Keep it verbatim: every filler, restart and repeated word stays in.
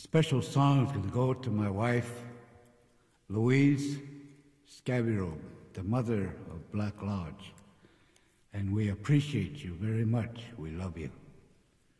Special songs will go to my wife, Louise Scabiro, the mother of Black Lodge. And we appreciate you very much. We love you.